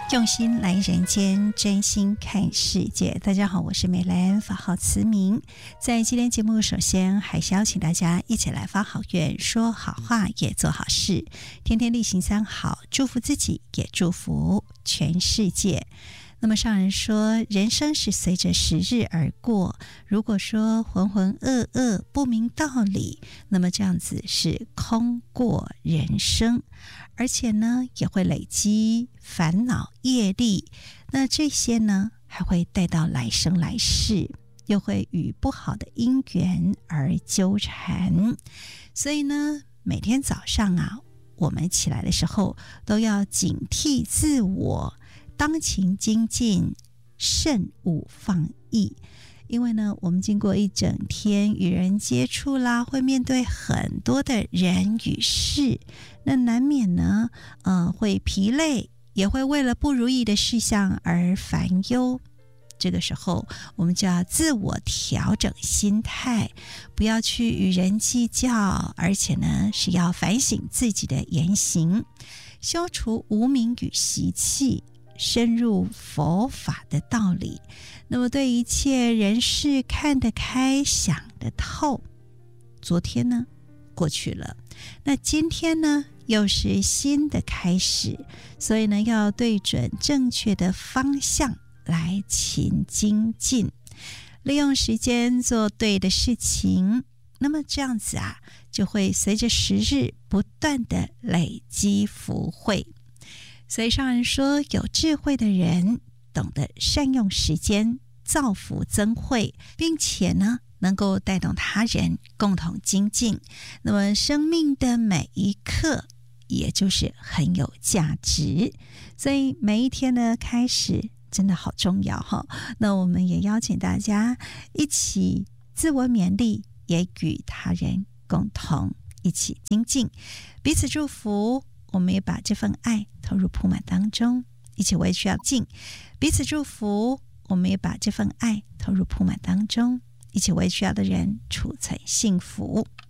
用心来人间，真心看世界。大家好，我是美兰，法号慈明。在今天节目，首先还是邀请大家一起来发好愿，说好话，也做好事，天天例行3好，祝福自己，也祝福全世界。那么上人说，人生是随着时日而过，如果说浑浑噩噩不明道理，那么这样子是空过人生，而且呢也会累积烦恼业力，那这些呢还会带到来生来世，又会与不好的因缘而纠缠。所以呢每天早上啊，我们起来的时候都要警惕自我，当勤精进，慎勿放逸。因为呢我们经过一整天与人接触啦，会面对很多的人与事，那难免呢会疲累，也会为了不如意的事项而烦忧。这个时候我们就要自我调整心态，不要去与人计较，而且呢是要反省自己的言行，消除无明与习气，深入佛法的道理，那么对一切人事看得开，想得透。昨天呢过去了，那今天呢又是新的开始，所以呢要对准正确的方向来勤精进，利用时间做对的事情，那么这样子啊就会随着时日不断的累积福慧。所以上人说，有智慧的人懂得善用时间，造福增慧，并且呢能够带动他人共同精进，那么生命的每一刻也就是很有价值。所以每一天的开始真的好重要哈。那我们也邀请大家一起自我勉励，也与他人共同一起精进，彼此祝福。我们也把这份爱投入铺满当中，一起为需要尽，彼此祝福。我们也把这份爱投入铺满当中，一起为需要的人储存幸福。